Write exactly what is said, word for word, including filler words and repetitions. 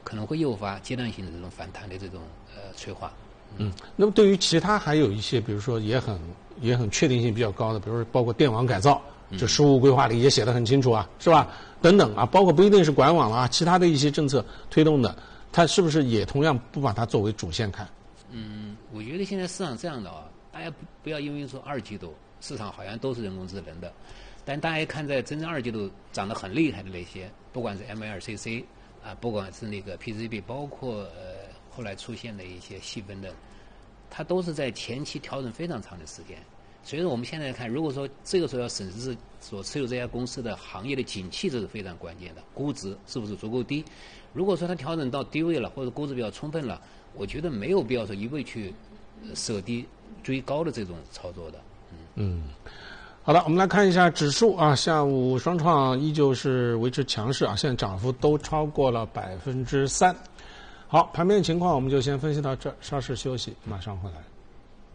可能会诱发阶段性的这种反弹的这种呃催化。 嗯，那么对于其他还有一些，比如说也很也很确定性比较高的，比如说包括电网改造，这实务规划里也写得很清楚啊，是吧？等等啊，包括不一定是管网啊，其他的一些政策推动的，它是不是也同样不把它作为主线看？ 嗯，我觉得现在市场这样的啊，大家不不要因为说二季度市场好像都是人工智能的，但大家看在真正二季度涨得很厉害的那些，不管是 M L C C 啊，不管是那个 P C B， 包括呃后来出现的一些细分的，它都是在前期调整非常长的时间。所以说我们现在看，如果说这个时候要审视所持有这家公司的行业的景气，这是非常关键的，估值是不是足够低？如果说它调整到低位了，或者估值比较充分了，我觉得没有必要说一味去舍低追高的这种操作的。嗯。 嗯，好了，我们来看一下指数啊，下午双创依旧是维持强势啊，现在涨幅都超过了百分之三。好，盘面情况我们就先分析到这儿，稍事休息，马上回来。